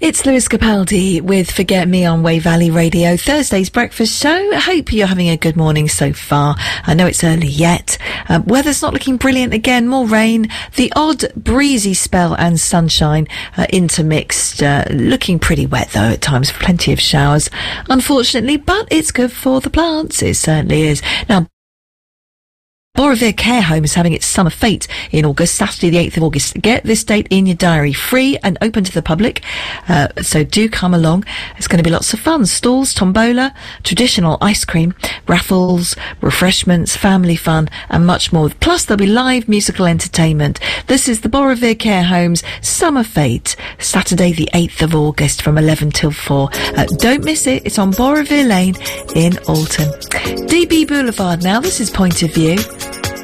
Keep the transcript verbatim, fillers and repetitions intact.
It's Lewis Capaldi with Forget Me on Way Valley Radio, Thursday's breakfast show. I hope you're having a good morning so far. I know it's early yet. Um, weather's not looking brilliant again. More rain, the odd breezy spell and sunshine uh, intermixed. Uh, looking pretty wet though at times. Plenty of showers, unfortunately, but it's good for the plants. It certainly is. Now, Borovia Care Home is having its summer fete in August, Saturday the eighth of August. Get this date in your diary, free and open to the public, uh, so do come along. It's going to be lots of fun. Stalls, tombola, traditional ice cream, raffles, refreshments, family fun and much more. Plus there'll be live musical entertainment. This is the Borovia Care Home's summer fete, Saturday the eighth of August from eleven till four. Uh, don't miss it. It's on Borovia Lane in Alton. D B Boulevard now. This is Point of View.